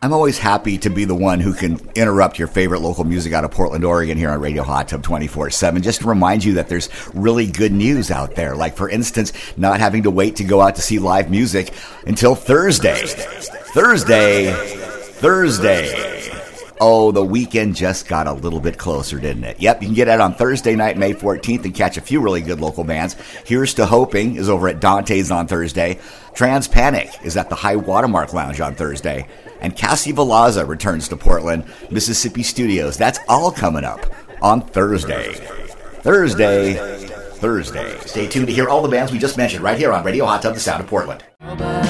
I'm always happy to be the one who can interrupt your favorite local music out of Portland, Oregon here on Radio Hot Tub 24/7, just to remind you that there's really good news out there. Like, for instance, not having to wait to go out to see live music until Thursday. Oh, the weekend just got a little bit closer, didn't it? Yep, you can get out on Thursday night, May 14th, and catch a few really good local bands. Here's to Hoping is over at Dante's on Thursday. Trans Panic is at the High Watermark Lounge on Thursday. And Cassie Velazza returns to Portland, Mississippi Studios. That's all coming up on Thursday. Stay tuned to hear all the bands we just mentioned right here on Radio Hot Tub, the sound of Portland.